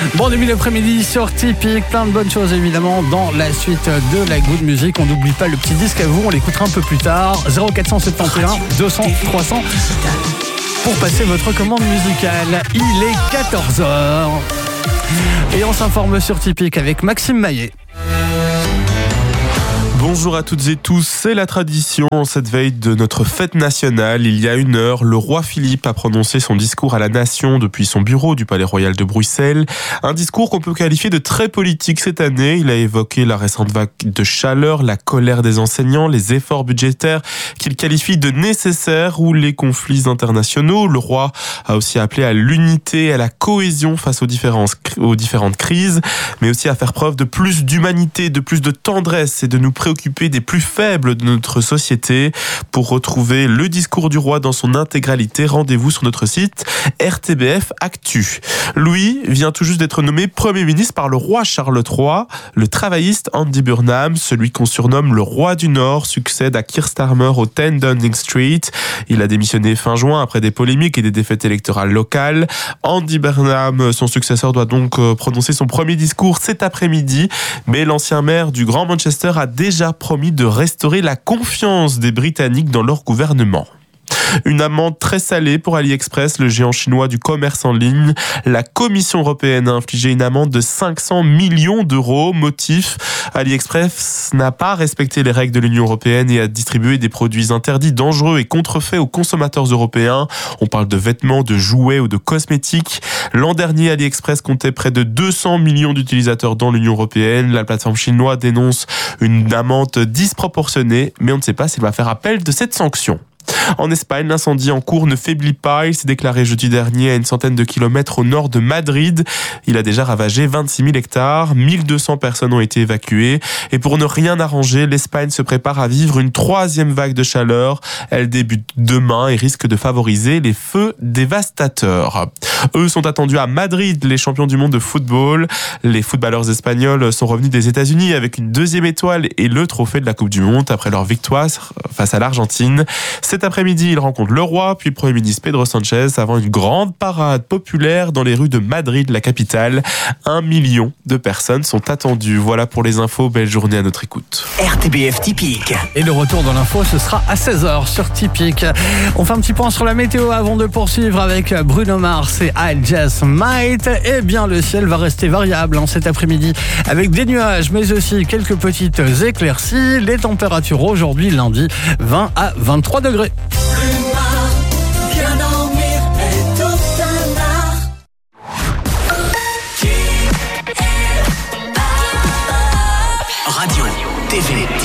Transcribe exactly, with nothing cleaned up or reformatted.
Bon début d'après-midi sur Typique, plein de bonnes choses évidemment dans la suite de la Good Music. On n'oublie pas le petit disque à vous, on l'écoutera un peu plus tard. zéro quatre cent soixante et un deux cents trois cents pour passer votre commande musicale. Il est quatorze heures et on s'informe sur Typique avec Maxime Maillet. Bonjour à toutes et tous, c'est la tradition en cette veille de notre fête nationale. Il y a une heure, le roi Philippe a prononcé son discours à la nation depuis son bureau du Palais Royal de Bruxelles. Un discours qu'on peut qualifier de très politique cette année. Il a évoqué la récente vague de chaleur, la colère des enseignants, les efforts budgétaires qu'il qualifie de nécessaires ou les conflits internationaux. Le roi a aussi appelé à l'unité et à la cohésion face aux différentes, aux différentes crises, mais aussi à faire preuve de plus d'humanité, de plus de tendresse et de nous préoccuper des plus faibles de notre société. Pour retrouver le discours du roi dans son intégralité, rendez-vous sur notre site R T B F Actu. Louis vient tout juste d'être nommé Premier ministre par le roi Charles trois. Le travailliste Andy Burnham, celui qu'on surnomme le roi du Nord, succède à Keir Starmer au dix Downing Street. Il a démissionné fin juin après des polémiques et des défaites électorales locales. Andy Burnham, son successeur, doit donc prononcer son premier discours cet après-midi, mais l'ancien maire du Grand Manchester a déjà promis de restaurer la confiance des Britanniques dans leur gouvernement. Une amende très salée pour AliExpress, le géant chinois du commerce en ligne. La Commission européenne a infligé une amende de cinq cents millions d'euros. Motif, AliExpress n'a pas respecté les règles de l'Union européenne et a distribué des produits interdits, dangereux et contrefaits aux consommateurs européens. On parle de vêtements, de jouets ou de cosmétiques. L'an dernier, AliExpress comptait près de deux cents millions d'utilisateurs dans l'Union européenne. La plateforme chinoise dénonce une amende disproportionnée, mais on ne sait pas s'il va faire appel de cette sanction. En Espagne, l'incendie en cours ne faiblit pas. Il s'est déclaré jeudi dernier à une centaine de kilomètres au nord de Madrid. Il a déjà ravagé vingt-six mille hectares. mille deux cents personnes ont été évacuées. Et pour ne rien arranger, l'Espagne se prépare à vivre une troisième vague de chaleur. Elle débute demain et risque de favoriser les feux dévastateurs. Eux sont attendus à Madrid, les champions du monde de football. Les footballeurs espagnols sont revenus des États-Unis avec une deuxième étoile et le trophée de la Coupe du Monde après leur victoire face à l'Argentine. Cet après-midi, ils rencontrent le roi, puis le Premier ministre Pedro Sánchez, avant une grande parade populaire dans les rues de Madrid, la capitale. Un million de personnes sont attendues. Voilà pour les infos. Belle journée à notre écoute. R T B F Typique. Et le retour dans l'info, ce sera à seize heures sur Typique. On fait un petit point sur la météo avant de poursuivre avec Bruno Mars et I Just Might. Eh bien, le ciel va rester variable hein, cet après-midi avec des nuages, mais aussi quelques petites éclaircies. Les températures aujourd'hui, lundi, vingt à vingt-trois degrés. Radio, T V.